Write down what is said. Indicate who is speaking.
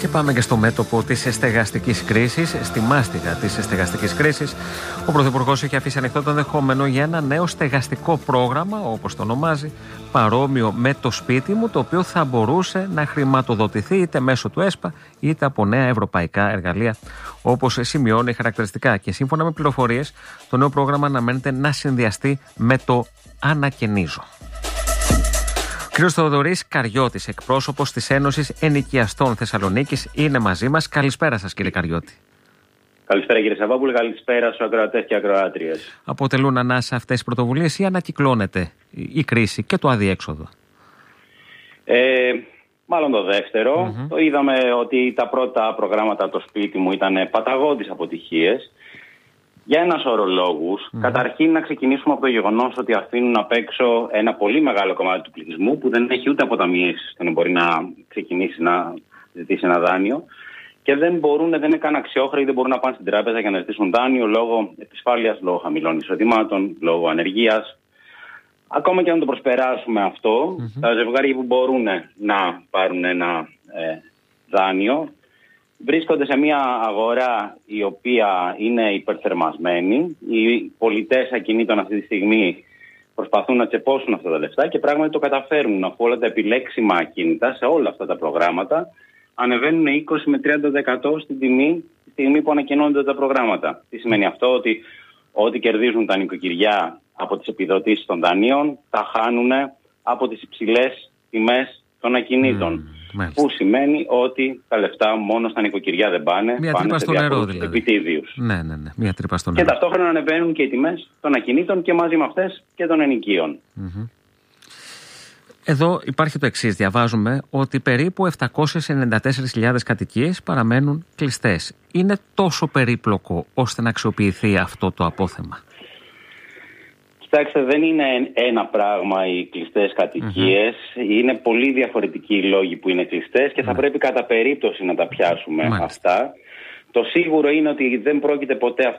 Speaker 1: Και πάμε και στο μέτωπο της στεγαστικής κρίσης. Στη μάστιγα της στεγαστικής κρίσης, ο Πρωθυπουργός έχει αφήσει ανοιχτό το ενδεχόμενο για ένα νέο στεγαστικό πρόγραμμα, όπως το ονομάζει, παρόμοιο με το σπίτι μου, το οποίο θα μπορούσε να χρηματοδοτηθεί είτε μέσω του ΕΣΠΑ είτε από νέα ευρωπαϊκά εργαλεία, όπως σημειώνει χαρακτηριστικά. Και σύμφωνα με πληροφορίες, το νέο πρόγραμμα αναμένεται να συνδυαστεί με το Ανακαινίζω. Ο κ. Θοδωρής Καριώτης, εκπρόσωπος της Ένωσης Ενοικιαστών Θεσσαλονίκης, είναι μαζί μας. Καλησπέρα σας, κύριε Καριώτη.
Speaker 2: Καλησπέρα, κύριε Σαββόπουλε. Καλησπέρα στους ακροατές και ακροάτριες.
Speaker 1: Αποτελούν ανάσα αυτές οι πρωτοβουλίες ή ανακυκλώνεται η κρίση και το αδιέξοδο?
Speaker 2: Μάλλον το δεύτερο. Το είδαμε ότι τα πρώτα προγράμματα το σπίτι μου ήταν παταγώδεις αποτυχίες. Για ένα σώρο λόγους. Καταρχήν, να ξεκινήσουμε από το γεγονός ότι αφήνουν απ' έξω ένα πολύ μεγάλο κομμάτι του πληθυσμού που δεν έχει ούτε αποταμιεύσεις ώστε να μπορεί να ξεκινήσει να ζητήσει ένα δάνειο. Και δεν είναι καν αξιόχρεοι, δεν μπορούν να πάνε στην τράπεζα για να ζητήσουν δάνειο λόγω επισφάλειας, λόγω χαμηλών εισοδημάτων, λόγω ανεργίας. Ακόμα και αν το προσπεράσουμε αυτό, τα ζευγάρια που μπορούν να πάρουν ένα δάνειο βρίσκονται σε μια αγορά η οποία είναι υπερθερμασμένη. Οι πολιτές ακινήτων αυτή τη στιγμή προσπαθούν να τσεπώσουν αυτά τα λεφτά και πράγματι το καταφέρνουν, αφού όλα τα επιλέξιμα ακίνητα σε όλα αυτά τα προγράμματα ανεβαίνουν 20 με 30% στην τιμή τη στιγμή που ανακοινώνονται τα προγράμματα. Τι σημαίνει αυτό? Ότι ό,τι κερδίζουν τα νοικοκυριά από τις επιδοτήσεις των δανείων τα χάνουν από τις υψηλές τιμές των ακινήτων. Που σημαίνει ότι τα λεφτά μόνο στα νοικοκυριά δεν πάνε, πάνε σε διάφορους επιτίδιους.
Speaker 1: Ναι. Μια τρύπα στο νερό.
Speaker 2: Και ταυτόχρονα ανεβαίνουν και οι τιμές των ακινήτων και μαζί με αυτές και των ενοικίων.
Speaker 1: Εδώ υπάρχει το εξής. Διαβάζουμε ότι περίπου 794.000 κατοικίες παραμένουν κλειστές. Είναι τόσο περίπλοκο ώστε να αξιοποιηθεί αυτό το απόθεμα?
Speaker 2: Κοιτάξτε, δεν είναι ένα πράγμα οι κλειστές κατοικίες. Είναι πολύ διαφορετικοί οι λόγοι που είναι κλειστές και θα πρέπει κατά περίπτωση να τα πιάσουμε αυτά. Το σίγουρο είναι ότι δεν πρόκειται ποτέ